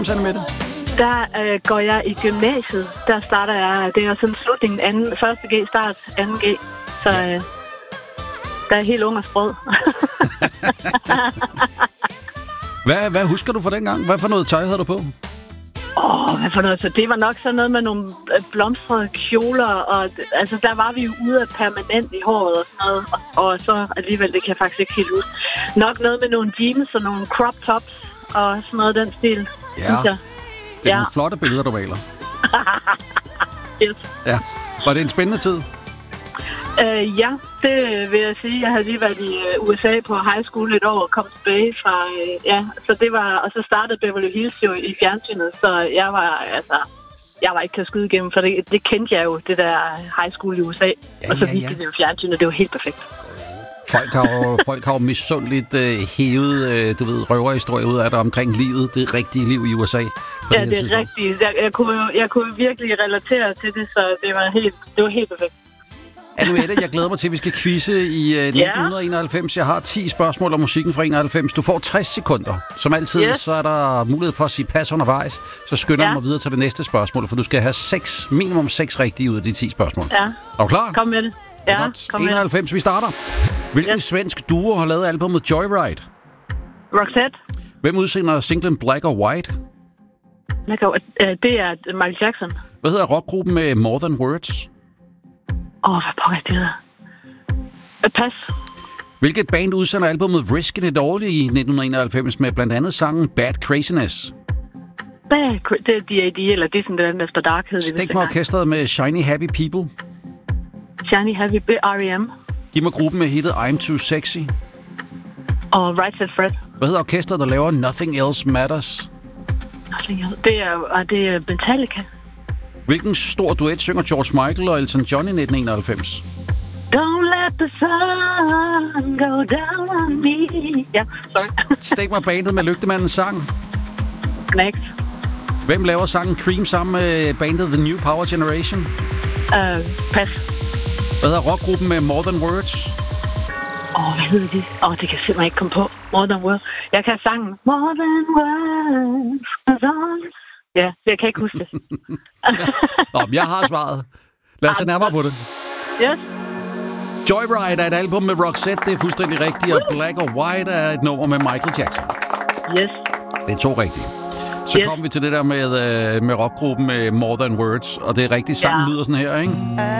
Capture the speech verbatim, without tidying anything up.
Sanne Mette? Der øh, går jeg i gymnasiet. Der starter jeg, det er sådan slutningen, anden, første G, start, anden G. Så øh, der er helt ung og sprød. hvad, hvad husker du fra dengang? Hvad for noget tøj havde du på? Åh, oh, hvad for noget? Så det var nok sådan noget med nogle blomstrede kjoler, og altså der var vi jo ude af permanent i håret og sådan noget, og, og så alligevel, det kan jeg faktisk ikke helt huske. Nok noget med nogle jeans og nogle crop tops og sådan noget den stil, ja. synes jeg. Det er ja. nogle flotte billeder, du maler. Yes. Ja. Var det en spændende tid? Uh, ja, det vil jeg sige. Jeg havde lige været i uh, U S A på high school et år og kom tilbage fra, uh, ja, så det var, og så startede Beverly Hills jo i fjernsynet, så jeg var, altså, jeg var ikke til at skyde igennem, for det, det kendte jeg jo, det der high school i U S A, ja, og så ja, viste ja. det jo fjernsynet, det var helt perfekt. Folk har jo, folk har jo misundeligt øh, hævet, øh, du ved, røverhistorier ud af det omkring livet, det rigtige liv i U S A. Ja, det er rigtigt. Jeg, jeg, kunne, jeg kunne virkelig relatere til det, så det var helt, det var helt perfekt. Anne-Mette, jeg glæder mig til, at vi skal quizze i uh, nitten enoghalvfems. Jeg har ti spørgsmål om musikken fra enoghalvfems. Du får tres sekunder. Som altid, yes. Så er der mulighed for at sige pas undervejs. Så skynder jeg ja. mig videre til det næste spørgsmål, for du skal have seks, minimum seks rigtige ud af de ti spørgsmål. Ja. Er du klar? Kom med det. Ja, kom enoghalvfems, med. Vi starter. Hvilken yes. svensk duo har lavet albumet Joyride? Roxette. Hvem udsender singlen Black or White? Det er Michael Jackson. Hvad hedder rockgruppen med More Than Words? Åh, oh, hvad pokker det hedder? Pas. Hvilket band udsender albumet Riskin' It All i nitten enoghalvfems med blandt andet sangen Bad Craziness? Bad Craziness, det er D A D, eller det er sådan den efter Dark hed. Stik mig orkestret med Shiny Happy People. Shiny Happy People, R E M. Giv mig gruppen med hittet I'm Too Sexy. Og Right Said Fred. Hvad hedder orkestret, der laver Nothing Else Matters? Nothing Else. Det er, det er Metallica. Hvilken stor duet synger George Michael og Elton John i nitten enoghalvfems? Don't let the sun go down on me. Ja, sorry. Stik mig bandet med Lygtemandens sang. Next. Hvem laver sangen Cream sammen med bandet The New Power Generation? Uh, pas. Hvad hedder rockgruppen med More Than Words? Åh, oh, hvad hedder de? Åh, oh, det kan jeg simpelthen ikke komme på. More Than Words. Jeg kan sangen More Than Words. Ja, jeg kan ikke huske det. Nå, jeg har svaret. Lad os se nærmere på det. Yes. Joyride er et album med Roxette, det er fuldstændig rigtigt, og Black or White er et nummer med Michael Jackson. Yes. Det er to rigtige. Så yes. kommer vi til det der med, uh, med rockgruppen med More Than Words, og det er rigtigt, sangen ja. lyder sådan her, ikke?